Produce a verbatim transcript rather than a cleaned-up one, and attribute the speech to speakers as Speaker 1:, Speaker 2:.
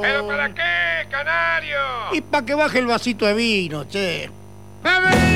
Speaker 1: ¿Pero para qué, canario?
Speaker 2: Y para que baje el vasito de vino, che.
Speaker 1: ¡Bebé!